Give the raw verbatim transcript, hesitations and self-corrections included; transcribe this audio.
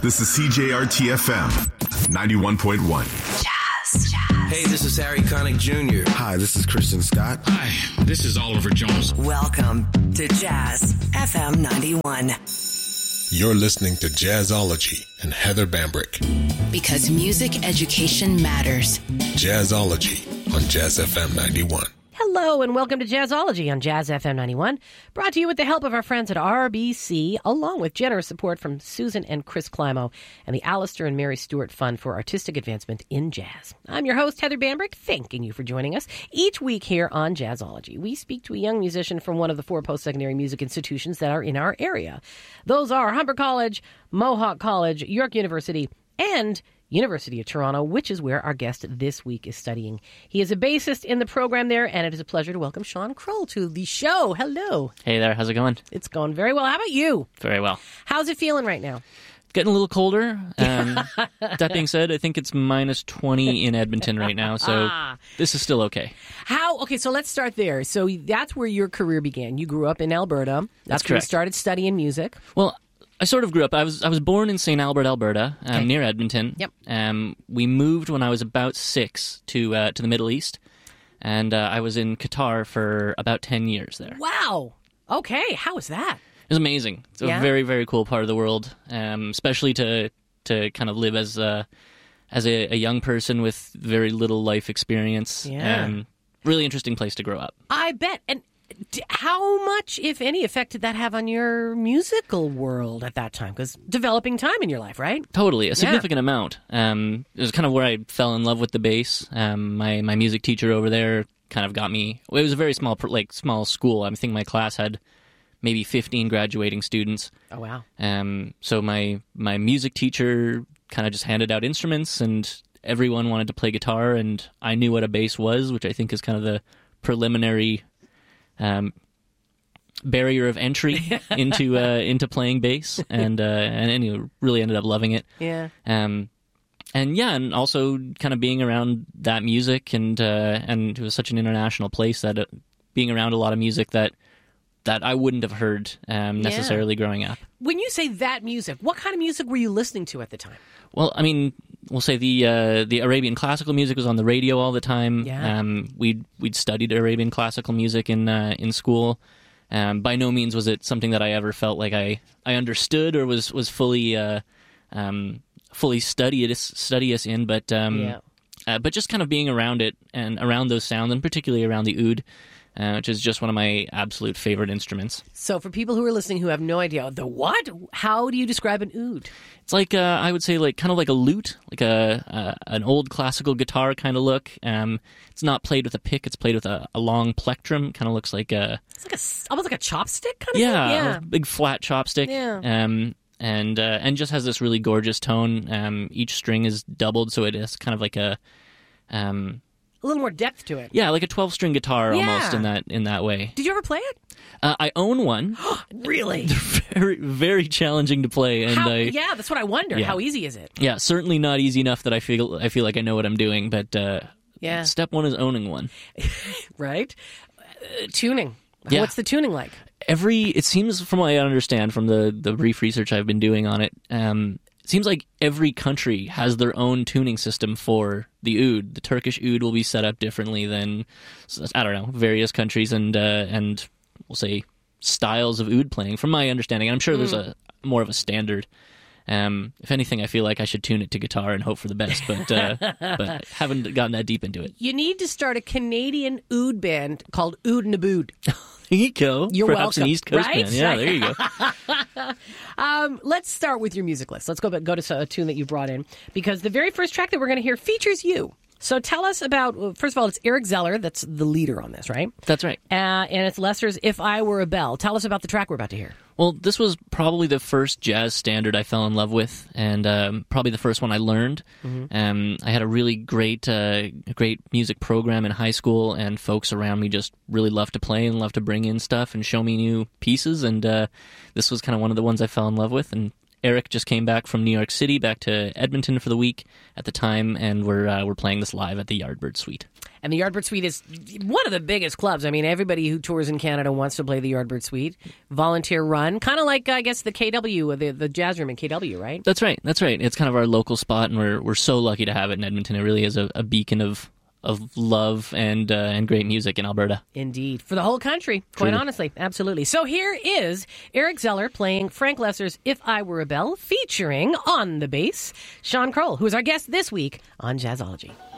This is C J R T F M ninety-one point one. Jazz. Hey, this is Harry Connick Junior Hi, this is Christian Scott. Hi, this is Oliver Jones. Welcome to Jazz F M ninety-one. You're listening to Jazzology and Heather Bambrick. Because music education matters. Jazzology on Jazz F M ninety-one. Hello and welcome to Jazzology on Jazz F M ninety-one, brought to you with the help of our friends at R B C, along with generous support from Susan and Chris Climo and the Alistair and Mary Stewart Fund for Artistic Advancement in Jazz. I'm your host, Heather Bambrick, thanking you for joining us. Each week here on Jazzology, we speak to a young musician from one of the four post-secondary music institutions that are in our area. Those are Humber College, Mohawk College, York University, and University of Toronto, which is where our guest this week is studying. He is a bassist in the program there, and it is a pleasure to welcome Sean Kroll to the show. Hello. Hey there, how's it going? It's going very well. How about you? Very well. How's it feeling right now? Getting a little colder. Um, that being said, I think it's minus twenty in Edmonton right now, so ah. This is still okay. How? Okay, so let's start there. So that's where your career began. You grew up in Alberta. That's, that's where correct. You started studying music. Well, I sort of grew up. I was I was born in Saint Albert, Alberta, um, okay. near Edmonton. Yep. Um, we moved when I was about six to uh, to the Middle East, and uh, I was in Qatar for about ten years there. Wow. Okay. How was that? It was amazing. It's a yeah? very very cool part of the world, um, especially to to kind of live as a as a, a young person with very little life experience. Yeah. Um, really interesting place to grow up. I bet. And how much, if any, effect did that have on your musical world at that time? Because developing time in your life, right? Totally, a significant yeah. amount. Um, it was kind of where I fell in love with the bass. Um, my my music teacher over there kind of got me. Well, it was a very small like small school. I think my class had maybe fifteen graduating students. Oh wow! Um, so my my music teacher kind of just handed out instruments, and everyone wanted to play guitar, and I knew what a bass was, which I think is kind of the preliminary Um, barrier of entry into uh, into playing bass, and uh, and anyway, really ended up loving it. Yeah. Um, and yeah, and also kind of being around that music, and uh, and it was such an international place that uh, being around a lot of music that that I wouldn't have heard um, necessarily yeah. growing up. When you say that music, what kind of music were you listening to at the time? Well, I mean, we'll say the uh, the Arabian classical music was on the radio all the time. Yeah. Um, we'd we'd studied Arabian classical music in uh, in school. Um, by no means was it something that I ever felt like I, I understood or was was fully uh, um, fully studious studious in, but um, yeah. uh, but just kind of being around it and around those sounds, and particularly around the oud. Uh, which is just one of my absolute favorite instruments. So for people who are listening who have no idea, the what? How do you describe an oud? It's like, uh, I would say, like kind of like a lute, like a uh, an old classical guitar kind of look. Um, it's not played with a pick, it's played with a, a long plectrum. Kind of looks like a... It's like a, almost like a chopstick kind of yeah, thing? Yeah, a big flat chopstick. Yeah. Um, and, uh, and just has this really gorgeous tone. Um, each string is doubled, so it is kind of like a... Um, a little more depth to it. Yeah, like a twelve-string guitar yeah. almost in that in that way. Did you ever play it? Uh, I own one. Really? very, very challenging to play. And how, I, yeah, that's what I wonder. Yeah. How easy is it? Yeah, certainly not easy enough that I feel I feel like I know what I'm doing. But uh, yeah. step one is owning one. Right? Uh, tuning. Yeah. What's the tuning like? Every it seems, from what I understand from the the brief research I've been doing on it. Um, It seems like every country has their own tuning system for the oud. The Turkish oud will be set up differently than, I don't know, various countries and uh, and we'll say styles of oud playing. From my understanding, I'm sure mm. there's a more of a standard. Um, if anything, I feel like I should tune it to guitar and hope for the best, but uh, but I haven't gotten that deep into it. You need to start a Canadian oud band called Oud Nabood. There you go. You're Perhaps welcome. an East Coast right? band. Yeah, there you go. um, let's start with your music list. Let's go go to a tune that you brought in, because the very first track that we're going to hear features you. So tell us about, first of all, it's Eric Zeller that's the leader on this, right? That's right. Uh, and it's Lester's If I Were a Bell. Tell us about the track we're about to hear. Well, this was probably the first jazz standard I fell in love with, and um, probably the first one I learned. Mm-hmm. Um, I had a really great, uh, great music program in high school, and folks around me just really loved to play and loved to bring in stuff and show me new pieces. And uh, this was kind of one of the ones I fell in love with. And Eric just came back from New York City, back to Edmonton for the week at the time, and we're uh, we're playing this live at the Yardbird Suite. And the Yardbird Suite is one of the biggest clubs. I mean, everybody who tours in Canada wants to play the Yardbird Suite. Volunteer run, kind of like, I guess, the K W, the, the jazz room in K W, right? That's right. That's right. It's kind of our local spot, and we're we're so lucky to have it in Edmonton. It really is a, a beacon of of love and uh, and great music in Alberta. Indeed. For the whole country, quite Truly. honestly. Absolutely. So here is Eric Zeller playing Frank Loesser's If I Were a Bell, featuring on the bass Sean Kroll, who is our guest this week on Jazzology.